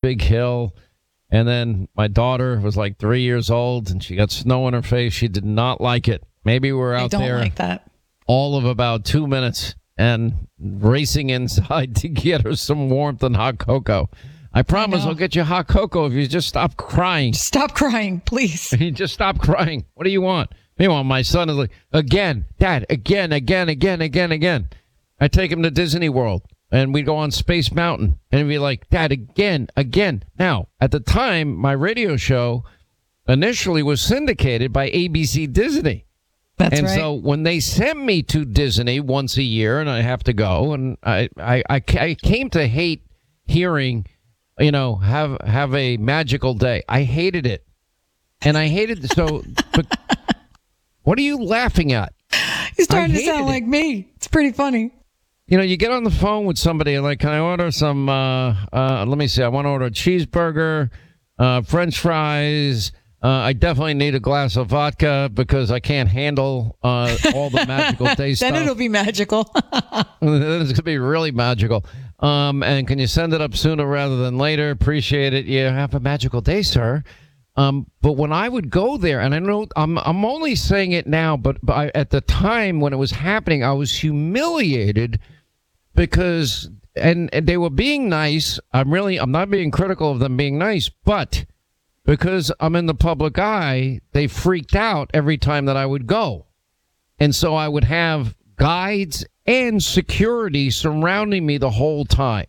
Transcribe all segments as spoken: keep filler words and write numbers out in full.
big hill. And then my daughter was like three years old, and she got snow in her face. She did not like it. Maybe we're out I don't there like that. all of about two minutes and racing inside to get her some warmth and hot cocoa. I promise I I'll get you hot cocoa if you just stop crying. Stop crying, please. You just stop crying. What do you want? Meanwhile, my son is like, again, Dad, again, again, again, again, again. I take him to Disney World. And we'd go on Space Mountain, and he'd be like, Dad, again, again. Now, at the time, my radio show initially was syndicated by A B C Disney. That's and right. so when they sent me to Disney once a year, and I have to go, and I, I, I, I came to hate hearing, you know, have have a magical day. I hated it. And I hated so but what are you laughing at? He's starting to sound it. like me. It's pretty funny. You know, you get on the phone with somebody and like, can I order some, uh, uh, let me see, I want to order a cheeseburger, uh, French fries. Uh, I definitely need a glass of vodka because I can't handle uh, all the magical day Then stuff. Then it'll be magical. It's going to be really magical. Um, and can you send it up sooner rather than later? Appreciate it. You have a magical day, sir. Um, but when I would go there, and I know I'm I'm only saying it now, but, but I, at the time when it was happening, I was humiliated. Because, and, and they were being nice. I'm really, I'm not being critical of them being nice, but because I'm in the public eye, they freaked out every time that I would go. And so I would have guides and security surrounding me the whole time.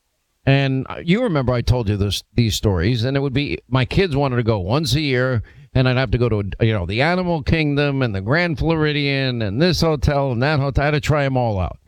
And you remember I told you this, these stories, and it would be, my kids wanted to go once a year, and I'd have to go to, you know, the Animal Kingdom and the Grand Floridian and this hotel and that hotel. I had to try them all out.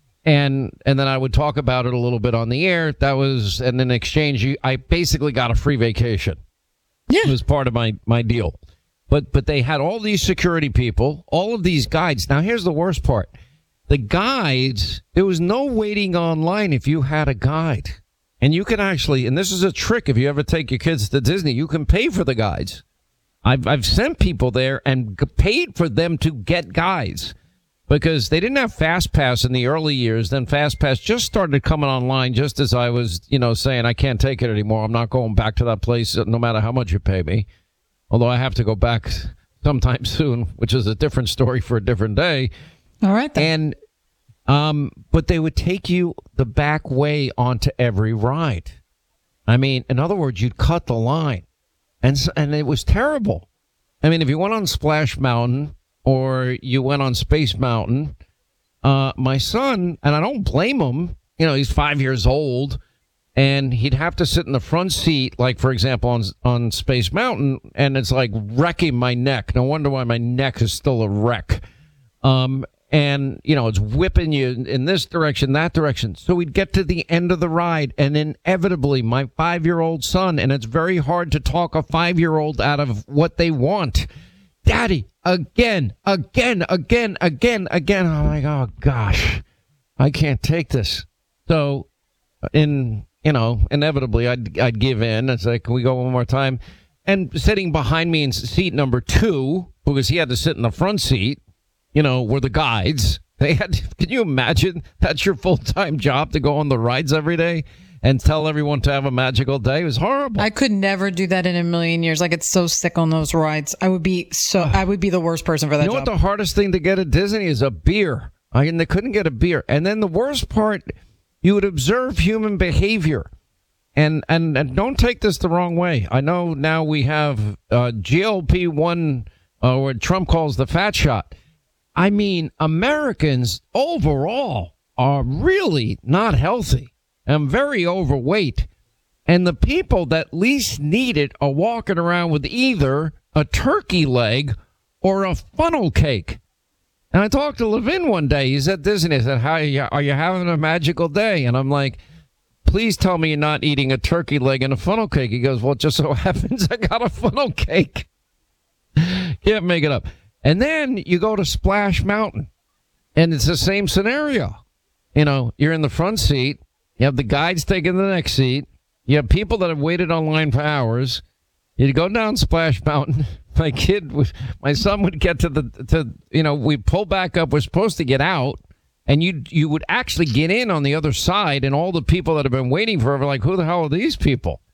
And and then I would talk about it a little bit on the air. That was, and in exchange, you, I basically got a free vacation. Yeah. It was part of my, my deal. But but they had all these security people, all of these guides. Now, here's the worst part. The guides, there was no waiting online if you had a guide. And you can actually, and this is a trick if you ever take your kids to Disney, you can pay for the guides. I've I've sent people there and paid for them to get guides. Because they didn't have FastPass in the early years. Then FastPass just started coming online just as I was, you know, saying I can't take it anymore. I'm not going back to that place no matter how much you pay me. Although I have to go back sometime soon, which is a different story for a different day. All right, then. And, um, but they would take you the back way onto every ride. I mean, in other words, you'd cut the line. And, and it was terrible. I mean, if you went on Splash Mountain, or you went on Space Mountain, uh, my son, and I don't blame him, you know, he's five years old, and he'd have to sit in the front seat, like, for example, on on Space Mountain, and it's like wrecking my neck. No wonder why my neck is still a wreck. Um, and, you know, it's whipping you in this direction, that direction. So we'd get to the end of the ride, and inevitably, my five-year-old son, and it's very hard to talk a five-year-old out of what they want. Daddy, again, again, again, again, again. I'm like, oh, gosh, I can't take this. So, in, you know, inevitably, I'd, I'd give in. It's like, can we go one more time? And sitting behind me in seat number two, because he had to sit in the front seat, you know, were the guides. They had, can you imagine? That's your full-time job to go on the rides every day and tell everyone to have a magical day. It was horrible. I could never do that in a million years. I get so sick on those rides. I would be so. I would be the worst person for that. You know job. what the hardest thing to get at Disney is? A beer. I mean, they couldn't get a beer. And then the worst part, you would observe human behavior. And and, and don't take this the wrong way. I know now we have uh, G L P one, uh, what Trump calls the fat shot. I mean, Americans overall are really not healthy. I'm very overweight, and the people that least need it are walking around with either a turkey leg or a funnel cake. And I talked to Levin one day. He's at Disney. I said, "How are you, are you having a magical day?" And I'm like, "Please tell me you're not eating a turkey leg and a funnel cake." He goes, "Well, it just so happens I got a funnel cake." Can't make it up. And then you go to Splash Mountain, and it's the same scenario. You know, you're in the front seat. You have the guides taking the next seat. You have people that have waited online for hours. You go down Splash Mountain. My kid, would, my son would get to the, to you know, we pull back up. We're supposed to get out. And you you would actually get in on the other side. And all the people that have been waiting forever, like, who the hell are these people?